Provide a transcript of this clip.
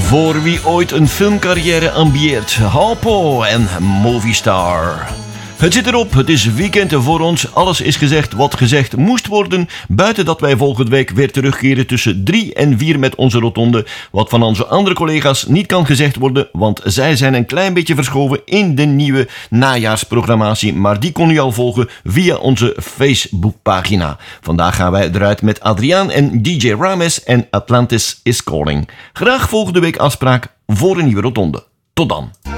Voor wie ooit een filmcarrière ambieert, Halpo en Movistar. Het zit erop, het is weekend voor ons, alles is gezegd wat gezegd moest worden, buiten dat wij volgende week weer terugkeren tussen 3 en 4 met onze rotonde, wat van onze andere collega's niet kan gezegd worden, want zij zijn een klein beetje verschoven in de nieuwe najaarsprogrammatie, maar die kon u al volgen via onze Facebookpagina. Vandaag gaan wij eruit met Adriaan en DJ Rames en Atlantis is Calling. Graag volgende week afspraak voor een nieuwe rotonde. Tot dan.